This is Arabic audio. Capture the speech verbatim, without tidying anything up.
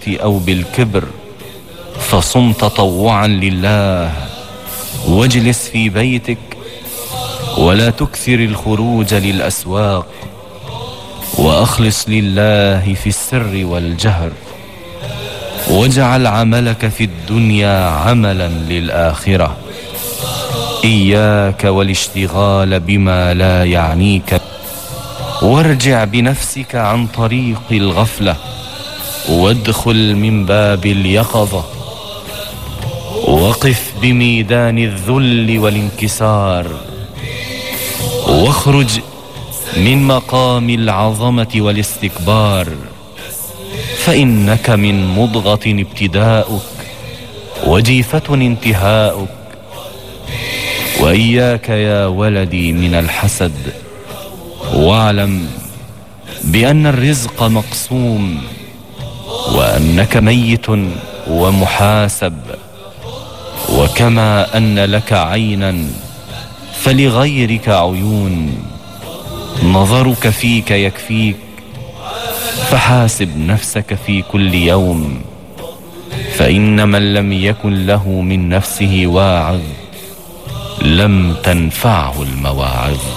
أو بالكبر، فصم تطوعا لله واجلس في بيتك، ولا تكثر الخروج للأسواق، وأخلص لله في السر والجهر، واجعل عملك في الدنيا عملا للآخرة. إياك والاشتغال بما لا يعنيك، وارجع بنفسك عن طريق الغفلة، وادخل من باب اليقظة، وقف بميدان الذل والانكسار، واخرج من مقام العظمة والاستكبار، فإنك من مضغة ابتداؤك وجيفة انتهاؤك. وإياك يا ولدي من الحسد، واعلم بأن الرزق مقسوم، وأنك ميت ومحاسب، وكما أن لك عينا فلغيرك عيون، نظرك فيك يكفيك، فحاسب نفسك في كل يوم، فإن من لم يكن له من نفسه واعظ لم تنفعه المواعظ.